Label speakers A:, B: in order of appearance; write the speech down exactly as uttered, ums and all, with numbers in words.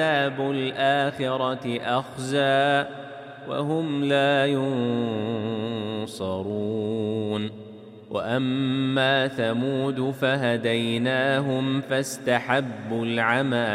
A: عذاب الآخرة أخزى وهم لا ينصرون وأما ثمود فهديناهم فاستحبوا العمى